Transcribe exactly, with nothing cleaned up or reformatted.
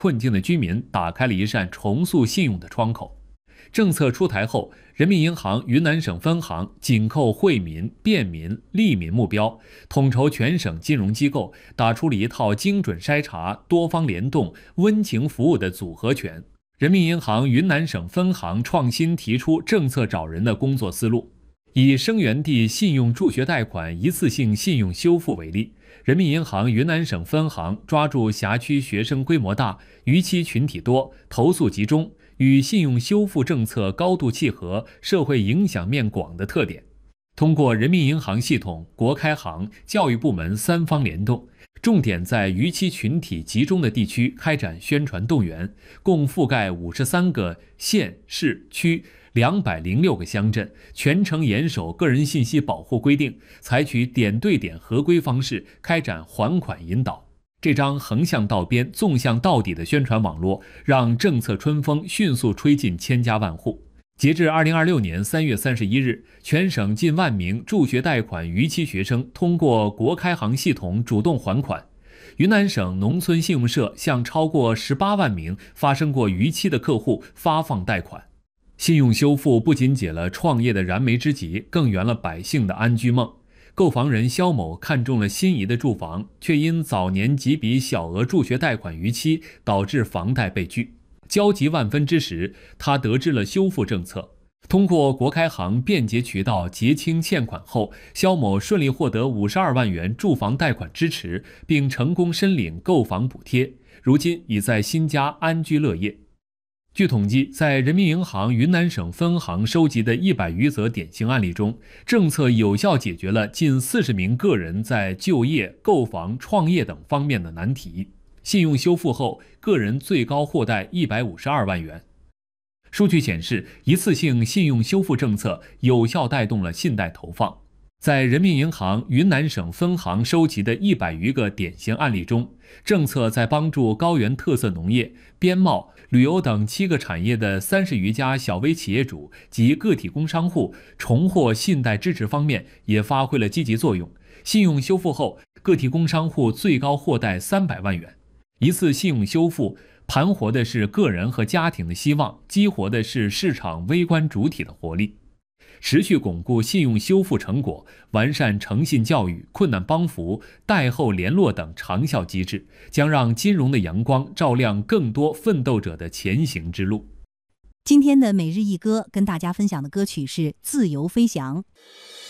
困境的居民打开了一扇重塑信用的窗口。政策出台后，人民银行云南省分行紧扣惠民、便民、利民目标，统筹全省金融机构，打出了一套精准筛查、多方联动、温情服务的组合拳。人民银行云南省分行创新提出政策找人的工作思路。以生源地信用助学贷款一次性信用修复为例，人民银行云南省分行抓住辖区学生规模大、逾期群体多、投诉集中，与信用修复政策高度契合、社会影响面广的特点，通过人民银行系统、国开行、教育部门三方联动，重点在逾期群体集中的地区开展宣传动员，共覆盖五十三个县市区、两百零六个乡镇，全程严守个人信息保护规定，采取点对点合规方式开展还款引导。这张横向到边、纵向到底的宣传网络，让政策春风迅速吹进千家万户。截至二零二六年三月三十一日，全省近万名助学贷款逾期学生通过国开行系统主动还款。云南省农村信用社向超过十八万名发生过逾期的客户发放贷款。信用修复不仅解了创业的燃眉之急，更圆了百姓的安居梦。购房人肖某看中了心仪的住房，却因早年几笔小额助学贷款逾期，导致房贷被拒。焦急万分之时，他得知了修复政策。通过国开行便捷渠道结清欠款后，肖某顺利获得五十二万元住房贷款支持，并成功申领购房补贴，如今已在新家安居乐业。据统计，在人民银行云南省分行收集的一百余则典型案例中，政策有效解决了近四十名个人在就业、购房、创业等方面的难题。信用修复后，个人最高获贷一百五十二万元。数据显示，一次性信用修复政策有效带动了信贷投放。在人民银行云南省分行收集的一百余个典型案例中，政策在帮助高原特色农业、边贸、旅游等七个产业的三十余家小微企业主及个体工商户重获信贷支持方面也发挥了积极作用。信用修复后，个体工商户最高获贷三百万元。一次信用修复盘活的是个人和家庭的希望，激活的是市场微观主体的活力。持续巩固信用修复成果，完善诚信教育、困难帮扶、贷后联络等长效机制，将让金融的阳光照亮更多奋斗者的前行之路。 今天的每日一歌跟大家分享的歌曲是《自由飞翔》。